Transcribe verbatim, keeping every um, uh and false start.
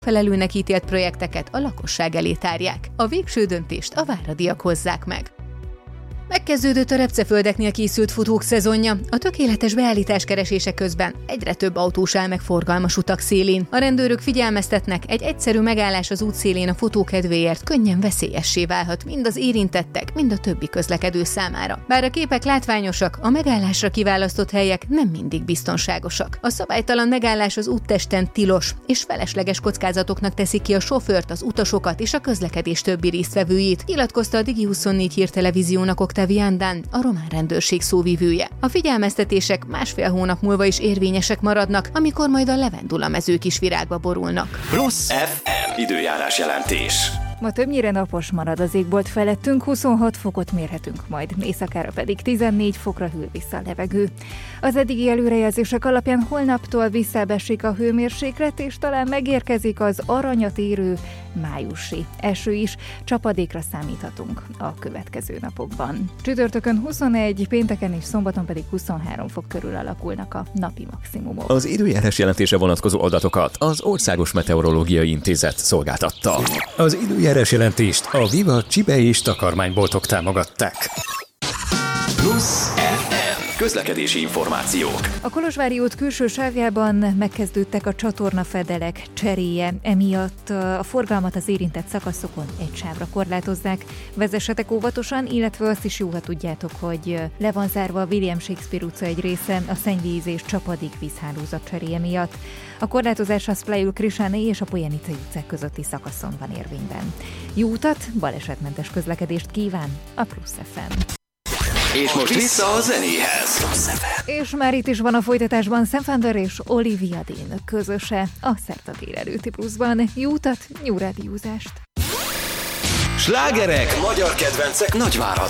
felelőnek ítélt projekteket a lakosság elé tárják. A végső döntést a váradiak hozzák meg. Megkezdődött a repceföldeknél készült futók szezonja. A tökéletes beállítás keresése közben egyre több autós áll meg forgalmas utak szélén. A rendőrök figyelmeztetnek, egy egyszerű megállás az útszélén a fotó kedvéért könnyen veszélyessé válhat mind az érintettek, mind a többi közlekedő számára. Bár a képek látványosak, a megállásra kiválasztott helyek nem mindig biztonságosak. A szabálytalan megállás az úttesten tilos, és felesleges kockázatoknak teszi ki a sofőrt, az utasokat és a közlekedés többi résztvevőjét, nyilatkozta a Digi huszonnégy hírtelevíziónak Octavian Dan, a román rendőrség szóvivője. A figyelmeztetések másfél hónap múlva is érvényesek maradnak, amikor majd a levendula mezők is virágba borulnak. Plusz ef em időjárás jelentés. Ma többnyire napos marad az égbolt felettünk, huszonhat fokot mérhetünk majd, éjszakára pedig tizennégy fokra hűl vissza a levegő. Az eddigi előrejelzések alapján holnaptól visszaesik a hőmérséklet, és talán megérkezik az aranyat érő májusi eső is, csapadékra számíthatunk a következő napokban. Csütörtökön huszonegy, pénteken és szombaton pedig huszonhárom fok körül alakulnak a napi maximumok. Az időjárás jelentése vonatkozó adatokat az Országos Meteorológiai Intézet szolgáltatta. Az időjárás jelentést a Viva Csibe és takarmányboltok támogatták. Plusz ef em közlekedési információk. A Kolozsvári út külső sávjában megkezdődtek a csatornafedelek cseréje, emiatt a forgalmat az érintett szakaszokon egy sávra korlátozzák. Vezessetek óvatosan, illetve azt is jó, ha tudjátok, hogy le van zárva a William Shakespeare utca egy része a szennyvíz és csapadék vízhálózat cseréje miatt. A korlátozás a Splajul Krisáné és a Pojenicai utcák közötti szakaszon van érvényben. Jó utat, balesetmentes közlekedést kíván a Plusz ef em. És most vissza a zenéhez. És már itt is van a folytatásban Sam Fender és Olivia Dean közöse a szerda délelőtti Pluszban. Jó utat, jó rádiózást! Slágerek, magyar kedvencek Nagyváradon.